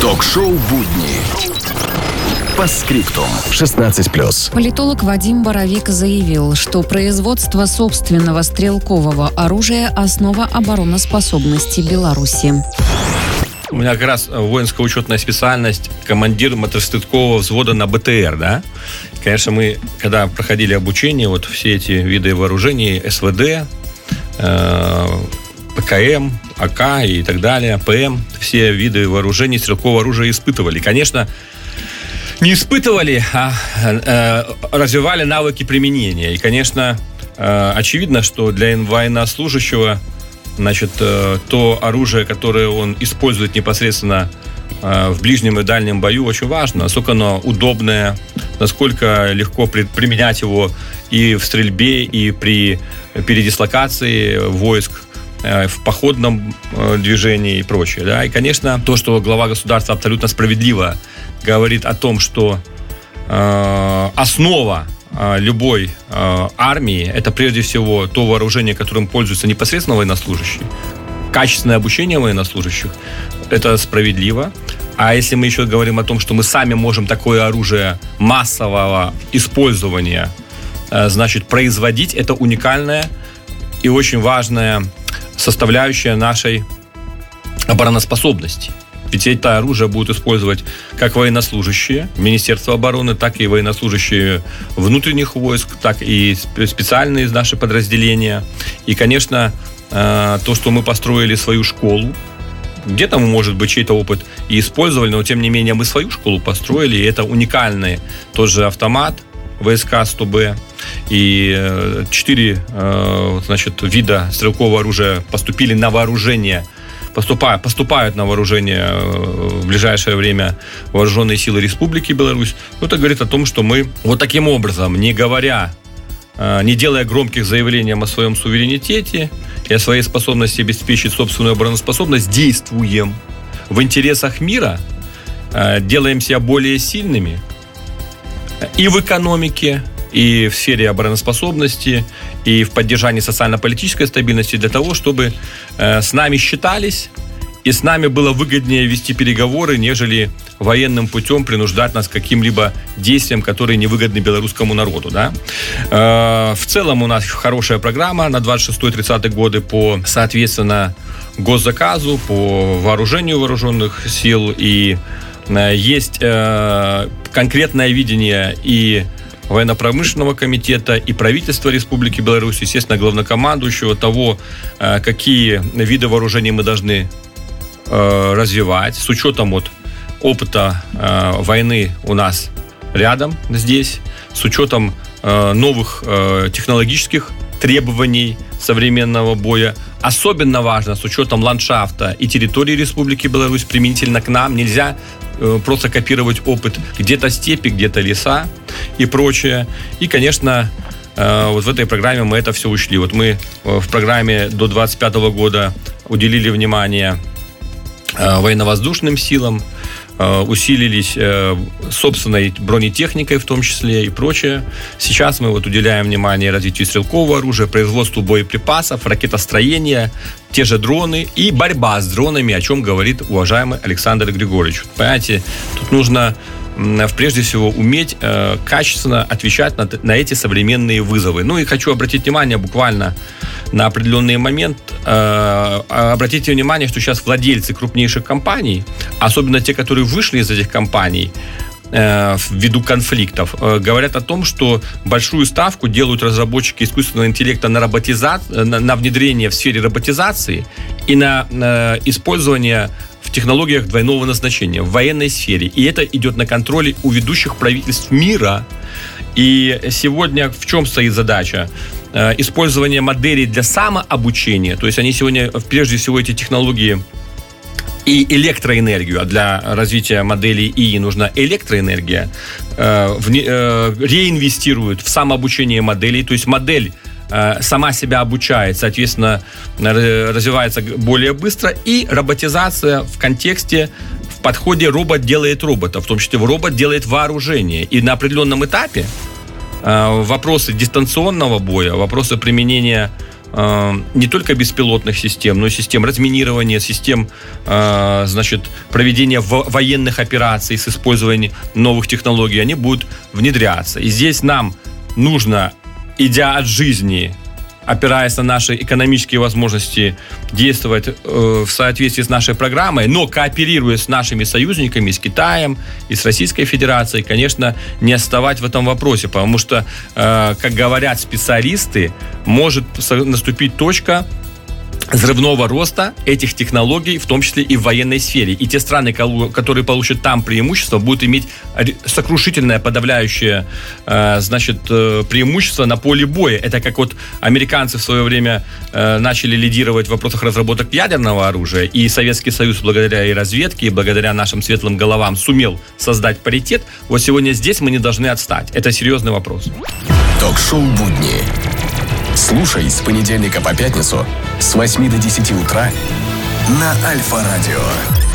Ток-шоу «Будни». Постскриптум. 16+. Политолог Вадим Боровик заявил, что производство собственного стрелкового оружия – основа обороноспособности Беларуси. У меня как раз воинская учетная специальность, командир мотострелкового взвода на БТР, да? Конечно, мы, когда проходили обучение, вот все эти виды вооружений, СВД, ПКМ, АК и так далее, ПМ, все виды вооружений стрелкового оружия испытывали. Конечно, не испытывали, а развивали навыки применения. И, конечно, очевидно, что для военнослужащего, значит, то оружие, которое он использует непосредственно в ближнем и дальнем бою, очень важно. Насколько оно удобное, насколько легко применять его и в стрельбе, и при передислокации войск, в походном движении и прочее. Да? И, конечно, то, что глава государства абсолютно справедливо говорит о том, что основа любой армии – это прежде всего то вооружение, которым пользуются непосредственно военнослужащие, качественное обучение военнослужащих – это справедливо. А если мы еще говорим о том, что мы сами можем такое оружие массового использования, значит, производить, это уникальная и очень важная составляющая нашей обороноспособности. Ведь это оружие будут использовать как военнослужащие Министерства обороны, так и военнослужащие внутренних войск, так и специальные наши подразделения. И, конечно, то, что мы построили свою школу, где-то, может быть, чей-то опыт и использовали, но, тем не менее, мы свою школу построили, и это уникальный тот же автомат ВСК-100Б, и 4, значит, вида стрелкового оружия поступили на вооружение, поступают на вооружение в ближайшее время Вооруженные силы Республики Беларусь. Это говорит о том, что мы вот таким образом, не делая громких заявлений о своем суверенитете и о своей способности обеспечить собственную обороноспособность, действуем в интересах мира, делаем себя более сильными и в экономике, и в сфере обороноспособности, и в поддержании социально-политической стабильности для того, чтобы с нами считались, и с нами было выгоднее вести переговоры, нежели военным путем принуждать нас к каким-либо действиям, которые невыгодны белорусскому народу. Да? В целом у нас хорошая программа на 26-30 годы по, соответственно, госзаказу, по вооружению вооруженных сил, и есть конкретное видение и военно-промышленного комитета, и правительства Республики Беларусь, естественно, главнокомандующего того, какие виды вооружений мы должны развивать, с учетом вот опыта войны у нас рядом здесь, с учетом новых технологических требований современного боя. Особенно важно, с учетом ландшафта и территории Республики Беларусь применительно к нам. Нельзя просто копировать опыт где-то степи, где-то леса и прочее. И, конечно, вот в этой программе мы это все учли. Вот мы в программе до 2025 года уделили внимание военно-воздушным силам, усилились собственной бронетехникой в том числе и прочее. Сейчас мы вот уделяем внимание развитию стрелкового оружия, производству боеприпасов, ракетостроения, те же дроны и борьба с дронами, о чем говорит уважаемый Александр Григорьевич. Понимаете, тут нужно прежде всего уметь качественно отвечать на эти современные вызовы. Ну и хочу обратить внимание буквально на определенный момент. Обратите внимание, что сейчас владельцы крупнейших компаний, особенно те, которые вышли из этих компаний ввиду конфликтов, говорят о том, что большую ставку делают разработчики искусственного интеллекта на внедрение в сфере роботизации и на использование в технологиях двойного назначения, в военной сфере. И это идет на контроле у ведущих правительств мира. И сегодня в чем стоит задача? Использование моделей для самообучения. То есть они сегодня, прежде всего, эти технологии и электроэнергию, а для развития моделей ИИ нужна электроэнергия, реинвестируют в самообучение моделей. То есть модель сама себя обучает, соответственно, развивается более быстро, и роботизация в контексте, в подходе робот делает робота, в том числе робот делает вооружение. И на определенном этапе вопросы дистанционного боя, вопросы применения не только беспилотных систем, но и систем разминирования, систем, значит, проведения военных операций с использованием новых технологий, они будут внедряться. И здесь нам нужно, идя от жизни, опираясь на наши экономические возможности, действовать в соответствии с нашей программой, но кооперируя с нашими союзниками, с Китаем и с Российской Федерацией, конечно, не отставать в этом вопросе, потому что, как говорят специалисты, может наступить точка взрывного роста этих технологий, в том числе и в военной сфере. И те страны, которые получат там преимущество, будут иметь сокрушительное, подавляющее, значит, преимущество на поле боя. Это как вот американцы в свое время начали лидировать в вопросах разработок ядерного оружия, и Советский Союз благодаря и разведке, и благодаря нашим светлым головам сумел создать паритет. Вот сегодня здесь мы не должны отстать. Это серьезный вопрос. Ток-шоу «Будни». Слушай с понедельника по пятницу с 8 до 10 утра на Альфа-радио.